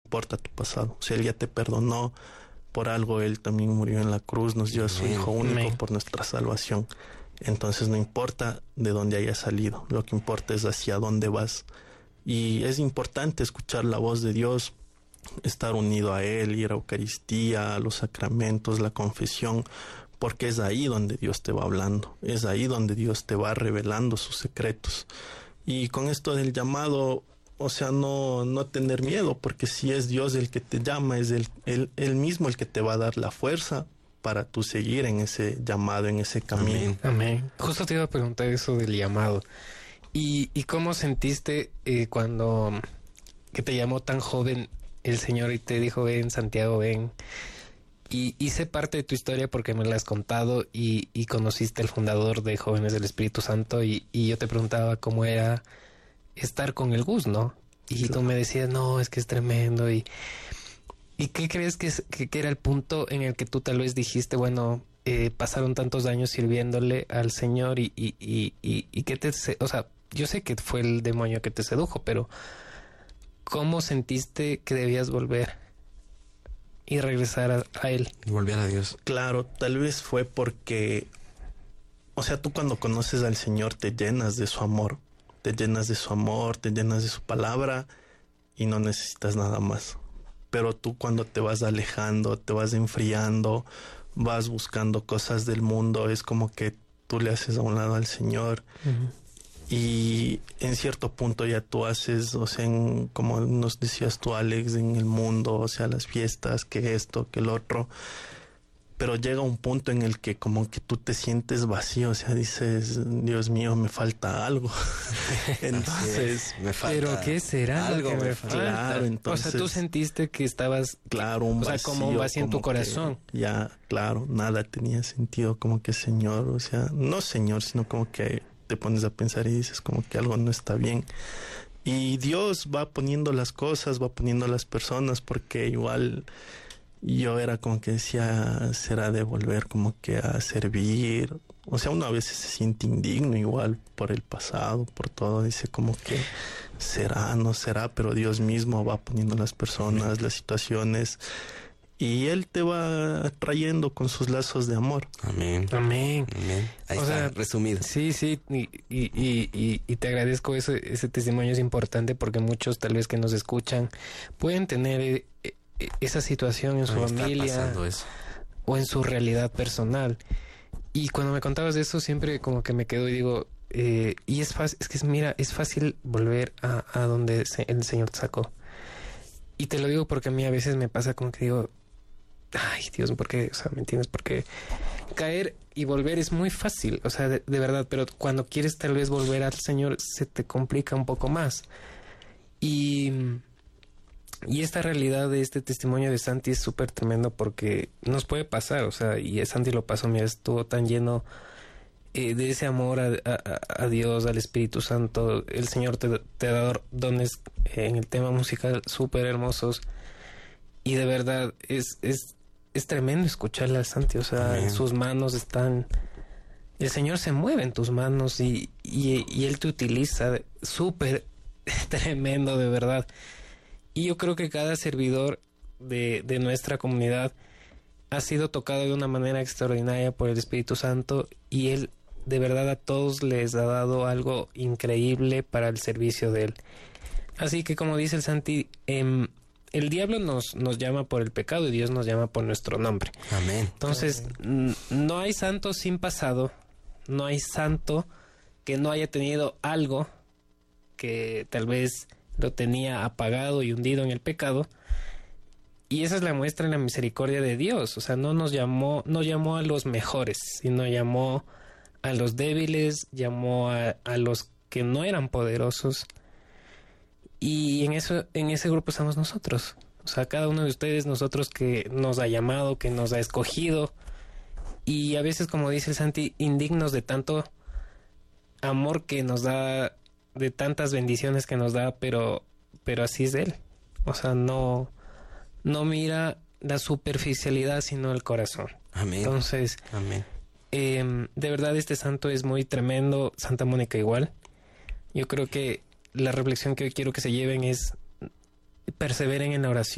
importa tu pasado. O sea, Él ya te perdonó. Por algo Él también murió en la cruz, nos dio a su Hijo único por nuestra salvación. Entonces no importa de dónde hayas salido, lo que importa es hacia dónde vas. Y es importante escuchar la voz de Dios, estar unido a Él, ir a Eucaristía, a los sacramentos, la confesión, porque es ahí donde Dios te va hablando, es ahí donde Dios te va revelando sus secretos. Y con esto del llamado, o sea, no tener miedo, porque si es Dios el que te llama, es él mismo el que te va a dar la fuerza para tú seguir en ese llamado, en ese camino. Amén. Justo te iba a preguntar eso del llamado. ¿Y cómo sentiste cuando que te llamó tan joven el Señor y te dijo, ven, Santiago, ven? Y sé parte de tu historia porque me la has contado y conociste al fundador de Jóvenes del Espíritu Santo y yo te preguntaba cómo era estar con el Gus, ¿no? Y tú me decías, no, es que es tremendo. ¿Y qué crees que era el punto en el que tú tal vez dijiste, bueno, pasaron tantos años sirviéndole al Señor y que o sea, yo sé que fue el demonio que te sedujo, pero ¿cómo sentiste que debías volver y regresar a Él? Y volver a Dios. Claro, tal vez fue porque, o sea, tú cuando conoces al Señor te llenas de su amor. Te llenas de su amor, te llenas de su palabra y no necesitas nada más. Pero tú cuando te vas alejando, te vas enfriando, vas buscando cosas del mundo, es como que tú le haces a un lado al Señor. Uh-huh. Y en cierto punto ya tú haces, o sea, como nos decías tú, Alex, en el mundo, o sea, las fiestas, que esto, que el otro. Pero llega un punto en el que como que tú te sientes vacío, o sea, dices, Dios mío, me falta algo. Entonces, me falta. ¿Pero qué será algo que me falta? Claro, entonces, o sea, tú sentiste que estabas, claro, un vacío, o sea, como un vacío en tu corazón. Ya, claro, nada tenía sentido, como que Señor, o sea, no Señor, sino como que te pones a pensar y dices como que algo no está bien. Y Dios va poniendo las cosas, va poniendo las personas, porque igual yo era como que decía, será de volver como que a servir. O sea, uno a veces se siente indigno igual por el pasado, por todo. Dice como que será, no será, pero Dios mismo va poniendo las personas, las situaciones, y Él te va trayendo con sus lazos de amor. Amén. Amén. Amén. Ahí o está, sea, resumido. Sí, y te agradezco ese testimonio, es importante porque muchos tal vez que nos escuchan pueden tener esa situación en su familia o en su realidad personal. Y cuando me contabas de eso siempre como que me quedo y digo, y es fácil, mira, es fácil volver a donde el Señor te sacó. Y te lo digo porque a mí a veces me pasa como que digo, ay Dios, ¿por qué? O sea, ¿me entiendes? Porque caer y volver es muy fácil, o sea, de verdad, pero cuando quieres tal vez volver al Señor se te complica un poco más. Y esta realidad de este testimonio de Santi es súper tremendo porque nos puede pasar, o sea, y Santi lo pasó, mira, estuvo tan lleno de ese amor a Dios, al Espíritu Santo. El Señor te ha dado dones en el tema musical súper hermosos y de verdad es tremendo escucharle a Santi, o sea, en sus manos están... El Señor se mueve en tus manos y Él te utiliza súper tremendo, de verdad. Y yo creo que cada servidor de nuestra comunidad ha sido tocado de una manera extraordinaria por el Espíritu Santo y Él de verdad a todos les ha dado algo increíble para el servicio de Él. Así que como dice el Santi, el diablo nos llama por el pecado y Dios nos llama por nuestro nombre. Amén. Entonces, no hay santo sin pasado, no hay santo que no haya tenido algo que tal vez lo tenía apagado y hundido en el pecado. Y esa es la muestra en la misericordia de Dios. O sea, no llamó a los mejores, sino llamó a los débiles, llamó a los que no eran poderosos. Y en ese grupo estamos nosotros. O sea, cada uno de ustedes, nosotros que nos ha llamado, que nos ha escogido. Y a veces, como dice el Santi, indignos de tanto amor que nos da, de tantas bendiciones que nos da, pero así es Él. O sea, no mira la superficialidad, sino el corazón. Amén. Entonces, amén. De verdad este santo es muy tremendo. Santa Mónica igual. Yo creo que la reflexión que hoy quiero que se lleven es perseveren en la oración.